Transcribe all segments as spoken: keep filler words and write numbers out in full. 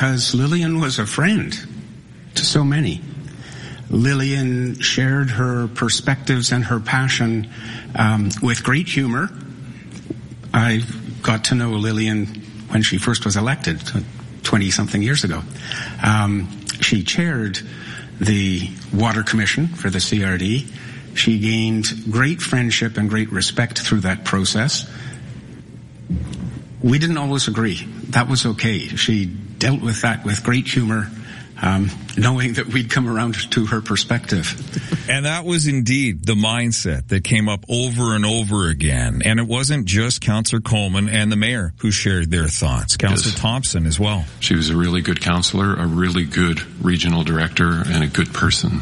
because Lillian was a friend to so many. Lillian shared her perspectives and her passion um, with great humor. I got to know Lillian when she first was elected, twenty-something years ago. Um, she chaired the Water Commission for the C R D. She gained great friendship and great respect through that process. We didn't always agree. That was okay. She dealt with that with great humor, um, knowing that we'd come around to her perspective. And that was indeed the mindset that came up over and over again. And it wasn't just Councillor Coleman and the mayor who shared their thoughts. Councillor yes. Thompson as well. She was a really good councillor, a really good regional director, and a good person.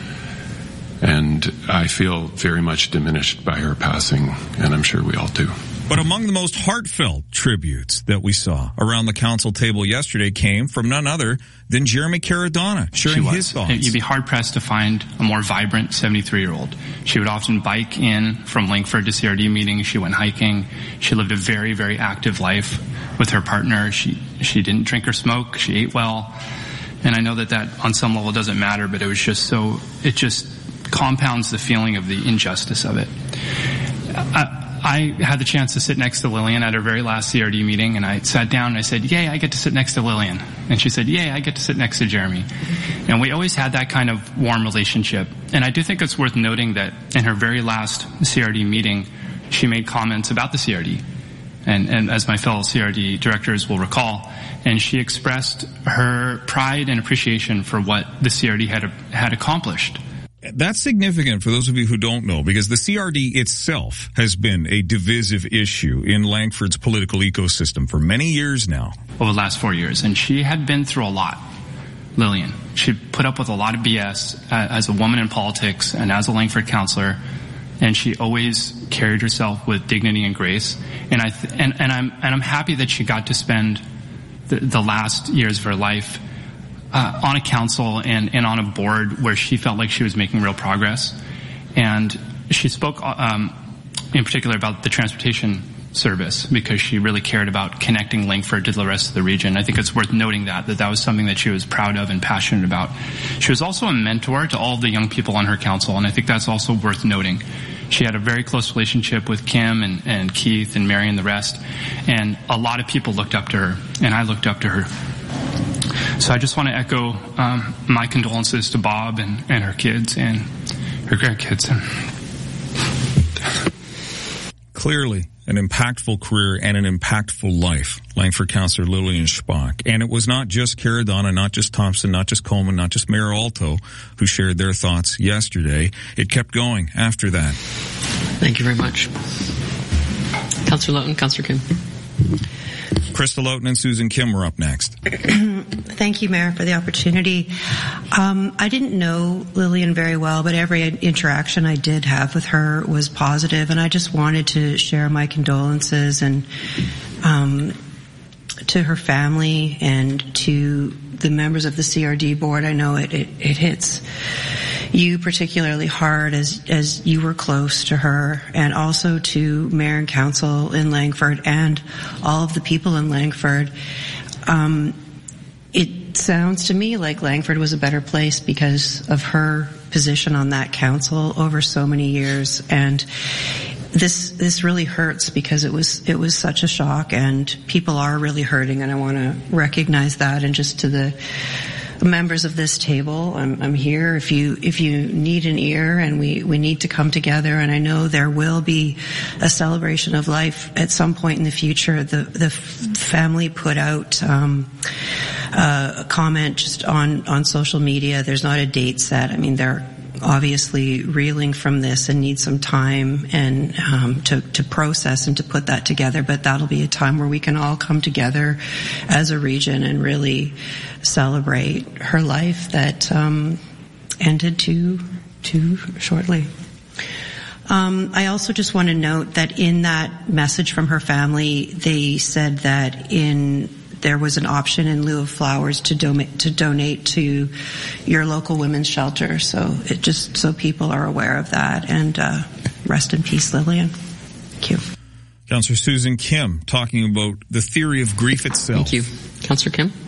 And I feel very much diminished by her passing, and I'm sure we all do. But among the most heartfelt tributes that we saw around the council table yesterday came from none other than Jeremy Caradonna, sharing his thoughts. You'd be hard-pressed to find a more vibrant seventy-three-year-old. She would often bike in from Langford to C R D meetings. She went hiking. She lived a very, very active life with her partner. She she didn't drink or smoke. She ate well. And I know that that on some level doesn't matter, but it was just so, it just compounds the feeling of the injustice of it. I, I had the chance to sit next to Lillian at her very last C R D meeting, and I sat down and I said, yay, I get to sit next to Lillian. And she said, yay, I get to sit next to Jeremy. And we always had that kind of warm relationship. And I do think it's worth noting that in her very last C R D meeting, she made comments about the C R D. And, and as my fellow C R D directors will recall, and she expressed her pride and appreciation for what the C R D had, had accomplished. That's significant for those of you who don't know, because the C R D itself has been a divisive issue in Langford's political ecosystem for many years now. Over the last four years. And she had been through a lot, Lillian. She put up with a lot of B S as a woman in politics and as a Langford councillor, and she always carried herself with dignity and grace. And I th- and, and I'm and I'm happy that she got to spend the, the last years of her life Uh, on a council and, and on a board where she felt like she was making real progress. And she spoke um, in particular about the transportation service because she really cared about connecting Langford to the rest of the region. I think it's worth noting that, that that was something that she was proud of and passionate about. She was also a mentor to all of the young people on her council, and I think that's also worth noting. She had a very close relationship with Kim and, and Keith and Mary and the rest, and a lot of people looked up to her, and I looked up to her. So I just want to echo um, my condolences to Bob and, and her kids and her grandkids. Clearly, an impactful career and an impactful life, Langford Councillor Lillian Schbach. And it was not just Caradonna, not just Thompson, not just Coleman, not just Mayor Alto who shared their thoughts yesterday. It kept going after that. Thank you very much. Councillor Loughton, Councillor Kim. Krista Loughton and Susan Kim were up next. Thank you, Mayor, for the opportunity. Um, I didn't know Lillian very well, but every interaction I did have with her was positive, and I just wanted to share my condolences and um, to her family and to the members of the C R D board. I know it, it, it hits you particularly hard as as you were close to her, and also to Mayor and Council in Langford and all of the people in Langford. Um, it sounds to me like Langford was a better place because of her position on that council over so many years, and this this really hurts because it was it was such a shock, and people are really hurting, and I want to recognize that. And just to the members of this table, I'm, I'm here if you if you need an ear, and we, we need to come together. And I know there will be a celebration of life at some point in the future. The the family put out um, uh, a comment just on on social media. There's not a date set. I mean, they're obviously reeling from this and need some time and um, to, to process and to put that together. But that'll be a time where we can all come together as a region and really celebrate her life that um, ended too too shortly. Um, I also just want to note that in that message from her family, they said that in there was an option in lieu of flowers to, do- to donate to your local women's shelter. So it just so people are aware of that. And uh, rest in peace, Lillian. Thank you. Councillor Susan Kim talking about the theory of grief itself. Thank you. Councillor Kim.